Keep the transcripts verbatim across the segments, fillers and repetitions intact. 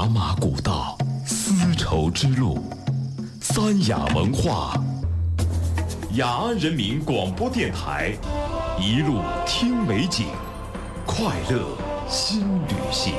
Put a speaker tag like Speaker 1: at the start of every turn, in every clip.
Speaker 1: 马古道，丝绸之路，三雅文化，雅安人民广播电台，一路听美景，快乐新旅行。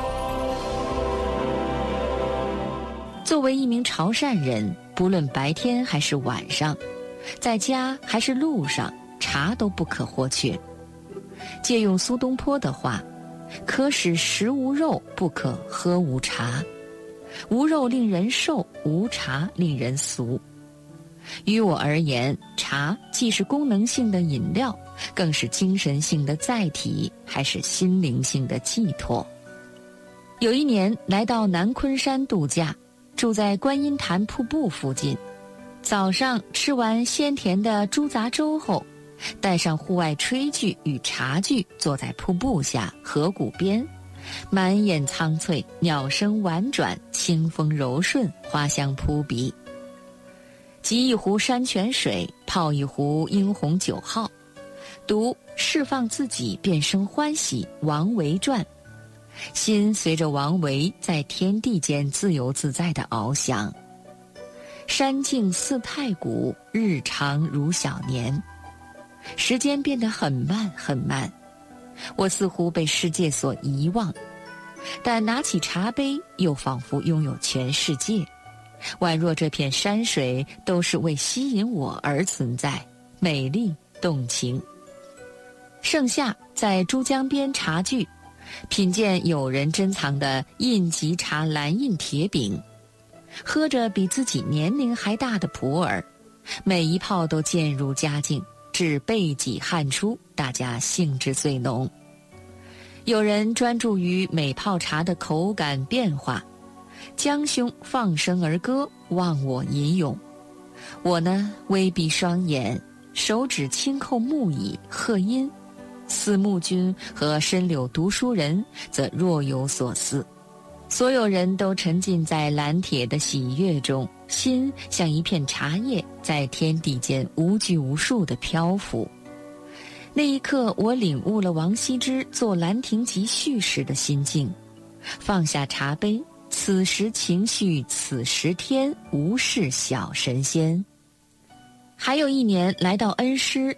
Speaker 2: 作为一名潮汕人，不论白天还是晚上，在家还是路上，茶都不可或缺。借用苏东坡的话，可使食无肉，不可喝无茶。无肉令人瘦，无茶令人俗。于我而言，茶既是功能性的饮料，更是精神性的载体，还是心灵性的寄托。有一年来到南昆山度假，住在观音潭瀑布附近。早上吃完鲜甜的猪杂粥后，带上户外炊具与茶具，坐在瀑布下河谷边，满眼苍翠，鸟声婉转，清风柔顺，花香扑鼻。沏一壶山泉水，泡一壶英红酒号，读释放自己便生欢喜王维传，心随着王维在天地间自由自在地翱翔。山静似太古，日长如小年。时间变得很慢很慢，我似乎被世界所遗忘，但拿起茶杯又仿佛拥有全世界，宛若这片山水都是为吸引我而存在，美丽动情。盛夏在珠江边茶具，品见有人珍藏的印吉茶蓝印铁饼，喝着比自己年龄还大的普洱，每一泡都渐入佳境，至背脊汗出，大家兴致最浓。有人专注于每泡茶的口感变化，将胸放声而歌，忘我吟咏。我呢，微闭双眼，手指轻扣木椅和音，思慕君和深柳读书人则若有所思。所有人都沉浸在蓝铁的喜悦中，心像一片茶叶，在天地间无拘无束地漂浮。那一刻，我领悟了王羲之做《兰亭集序》时的心境，放下茶杯，此时情绪，此时天，无事小神仙。还有一年来到恩施，